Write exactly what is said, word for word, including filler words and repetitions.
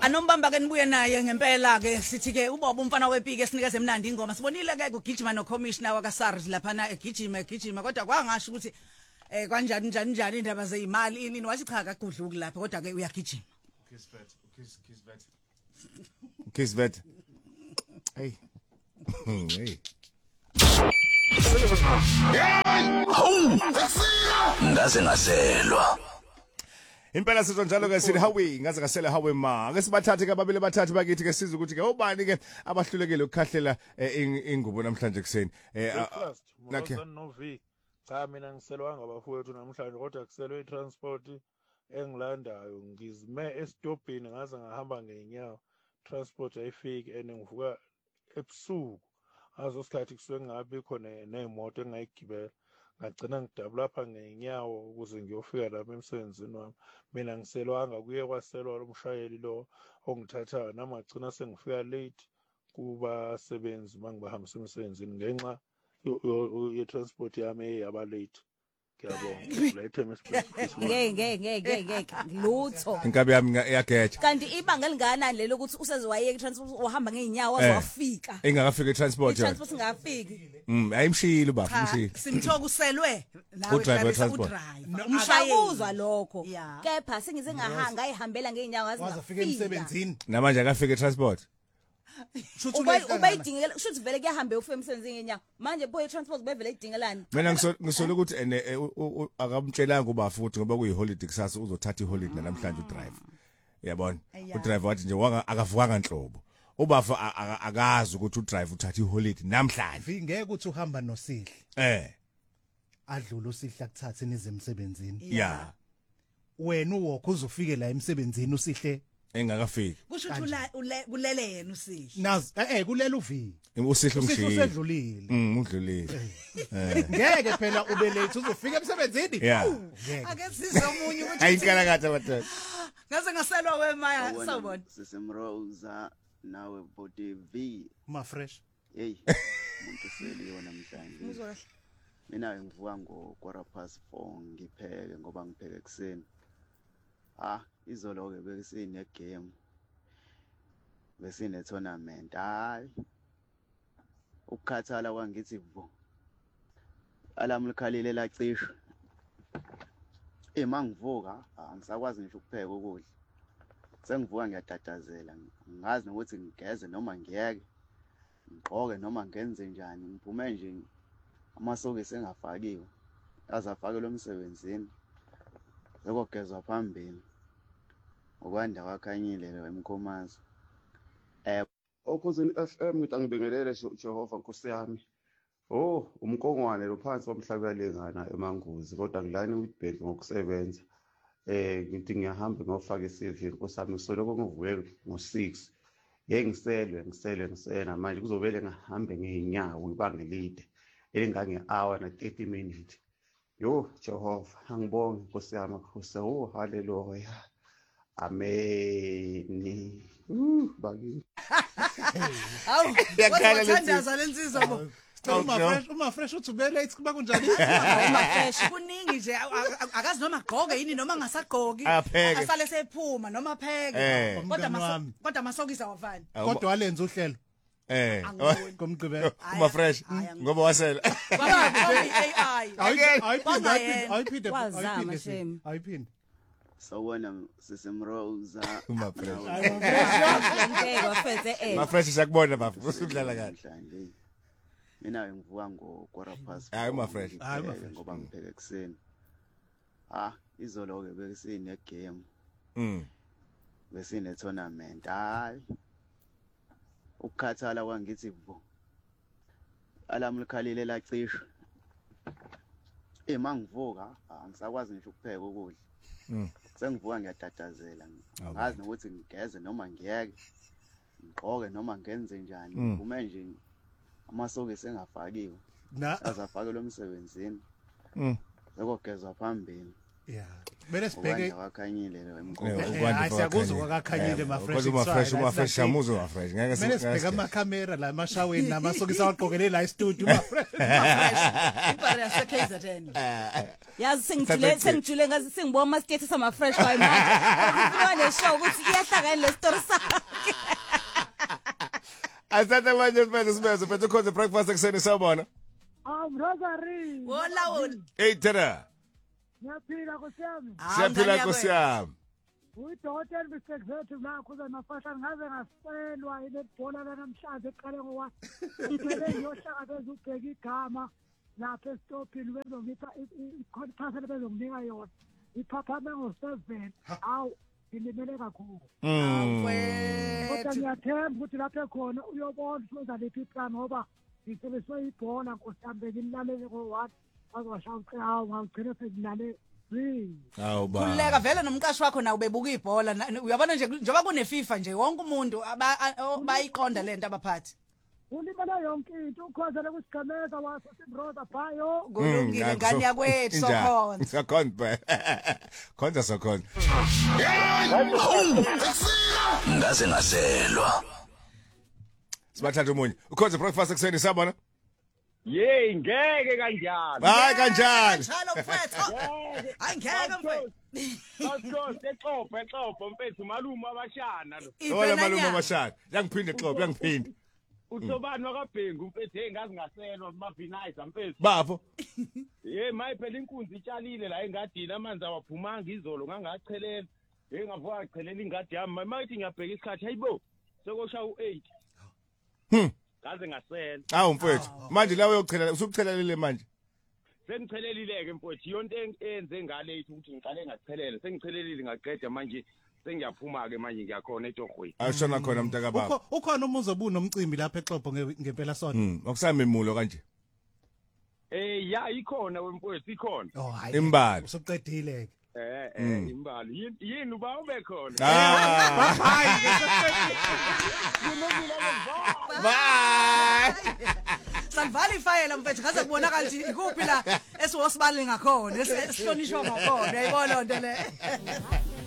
Anombamba ke nibuye naye ngempela ke sithi ke ubaba umfana wepiki esinikeze emnandi ingoma sibonile ke kugijima no commissioner waka SARS lapha na egijima egijima kodwa kwangasho ukuthi eh kanjani njani njani indaba zeimali ini wathi cha akagudluki lapha kodwa ke uyagijima Kisvet kis kisvet Kisvet hey hey ngaze ngaselwa Impela sizwe njalo ke sithi hawe ngaze ngasela hawe ma ake sibathathe ke babili bathathu bakithi ke siza ukuthi ke ubani ke abahlulekile ukukhahlela ingubo namhlanje kuseni eh nakhe novi cha mina ngiselwanga abafowethu namhlanje kodwa kuselwe itransport engilandayo ngizime estopini ngaze ngahamba ngenyawo transport ayifiki and ngivuka ebusuku azosikhathi kusuke ngabe khona nemoto engayigibela ngagcina ngidabula lapha ngenyawo ukuze ngiyofika lapha emsebenzini wami mina ngiselwanga kuye kwaselwa lo mshayeli lo ongithathayo nami ngagcina sengifika late kuba sebenzi mangibahambisa emsebenzini ngenxa ye transport yami eyaba late ngiyabonga la itheme space ngeke ngeke ngeke ngeke lutho inkabi yami iyageja kanti ibanga elingana lelo ukuthi useziwayeka transport uhamba ngeenyawo azwafika engakafika itransport yona transport ngafiki mm ayimshilo baba mshilo simthoka uselwe nawe udriver transport umshakuzwa lokho kepha sengize ngahanga ayihambela ngeenyawo azafika emsebenzini namanje akafika itransport ubayidingela shuthi vele kuyahambe ufike emsebenzini ngenyawo manje boy transport bevele idingelani mina ngisola ukuthi ene akamtshelanga uba futhi ngoba kuyi holiday kusasa uzothatha iholiday namhlanje udrive yabona udriver wathi nje wanga akavukanga nhlobo ubafa akazi ukuthi udrive uthatha iholiday namhlanje ngeke ukuthi uhamba nosihle eh adlula usihle akuthathe nize emsebenzini ya wena uwokho uzofike la emsebenzini usihle engakafiki kusho ukuthi kulele yena usihle nazi eh kulela uvi usihle umshini usedlulile mm udlulile eh ngeke phela ube late uzofika emsebenzini ake sizwe umunye ukuthi ayikala kahle bathathu ngaze ngaselwa wemaya sawubona sisemroza nawe body v ma fresh hey umuntu seliyo namhlanje mina ngivuka ngo quarter past four ngipheke ngoba ngipheke ekseni ah izolo ke besine game besine tournament hayi ukukhathala kwangithi vo alami likhalile lacisha ema ngivuka angisakwazi ngisho ukupheka ukudla sengivuka ngiyatatazela ngazi ukuthi ngigeze noma ngiyeke ngigqoke noma ngenze njani ngiphume nje amasoke sengafakiwe azafakelwe emsebenzini lokugezwa phambili ukwanda kwakhanyile emkhomazi eh okhuzini F M ngitangibingelele Jehova Nkosi yami oh umkongwane lo phansi womhlaba yalengana emanguzi kodwa ngilani uBank ngokusebenza eh ngithi ngiyahamba ngofaka iCV Nkosi yami soloko ngivuke ngo six yeke ngiselwe ngiselwe ngisena manje kuzobele ngahambe ngeenyawo ibanga elide elingange hour na thirty minutes yo Jehova angibonge Nkosi yami Nkosi oh haleluya Amen. Uh, bagi. Awu, wathandaza lensizwa bo. Uma fresh, uma fresh uthubele ithi kuba kunjani? Uma fresh kuningi nje akazi noma gqoke yini noma ngasagqoki. Asale sephuma noma pheke. Kodwa kodwa masokisa wafana. Kodwa walenza uhlelo. Eh, komgqibelo. Uma fresh ngoba wasela. A I. Ayiphinda ayiphinda ayiphinda ayiphinda. Sawona sisemroza uma fresh ngeke wafeze eh ma fresh sakubona bafu usudlala kahle mina ngivuka ngo quarter past hayi uma fresh ngoba ngipheke ekseni ah izolo ke besine game mm besine tournament hayi ukukhathala kwangithi vo alami likhalile lacisha ema ngivuka angisakwazi ngisho ukupheka ukudla mm sengivuka ngiyatatazela ngazi ukuthi ngigeze noma ngiyeke ngigqoke noma ngenze njani ngiphume nje amasoke sengafakiwe azafakelwe emsebenzini mm lokugezwa phambili yeah bele sibheke wakhanyile emkhonweni siyakuzwa kwakakhanyile ma fresh uma fresh uma fresh shamuzo ma fresh ngeke bele sibheke ama camera la emashaweni namasoke sawaqokelele la studio ma fresh ibara se K Z N yazi sengijule sengijule ngazi sengibona ama skate sama fresh kwayi manje ngifuna ne show ukuthi iyahlangana le story sa Asante manje sibese sibese phethe ukhoze breakfast ekseni sawubona. Um Rosary. Wola wola. Hey tera. Ngiyaphila kusiyami. Siyaphila nkosiyami. Uyidokotela bisekzethu nakho uzamafasha ngaze ngaselwa ile bhola lanamhlanje eqale ngowa. Ngicela ngiyohlangabeza ubheka igama lapha esitopini bezongipha i-contract bezonginika yona. Iphaphame ngo seven. Awu ilimele kakhulu. Kodwa ngiyathemba ukuthi lapha khona uyobona ukuthi wenza lephi plan ngoba ngisebenzise ibhola nkosiyami ngimlalele ngo one azowashaya awu ngagcina sengilale three. Awu ba. Khuleka vele nomqashi wakho nawe bebuka ibhola uyabona nje njengoba kune FIFA nje wonke umuntu bayiqonda lento abaphathi. Ulimala yonke into ukhozela kusigameza waso simbroza bhayo. Kulungile ngani yakwethu sokhona. Sokhona. Khonza sokhona. Ngaze ngaselwa. Sibathatha umunye. Ukhoze breakfast ekseni sabona? Yey ngeke kanjalo. Hayi kanjani? Njalo mfethu. Hayi ngeke mfethu. Awuso sexopho exopho mfethu malume abashana lo. Ola malume abashana. Yangiphinde exopho yangiphinde. Usobani wakabhengu mfethu hey ngazi ngaselwa mavinizer mfethu. Bapho. Hey maye phela inkunzi itshalile la engadini amanzi awaphumanga izolo ngangachelela. Hey ngavuka achelela ingadi yami mayithi ngiyabheka isikhathi hayibo. Sokosha u eight. Hmm. Ngaze ngasela. Awu mfethu. Manje la uyochelela usukuchelelile manje. Sengichelelileke mfethu yonke enze ngale ithi ukuthi ngiqale ngachelele sengichelelile ngaqeda manje sengiyaphuma ke manje ngiyakhona eTorhweni. Ashona khona mntaka baba. Ukhona umuzo bunomcimbi lapha eXhobo ngempela sona. Mhm. Okusamemulo kanje. Eh ya ikhona wemfowethu ikhona. Oh hayi. Imbali. Usuqedile ke. Eh eh imbali yini uba ube khona. Ah. Bye. Sanvali file mfethu ngaze kubonakala ukuthi ikuphi la esiwosibali ngakhona esihlonishwa ngakhona uyayibona into le.